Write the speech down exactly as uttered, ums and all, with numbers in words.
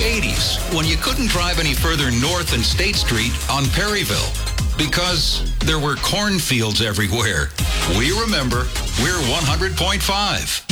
eighties, when you couldn't drive any further north than State Street on Perryville because there were cornfields everywhere. We remember. We're one hundred point five.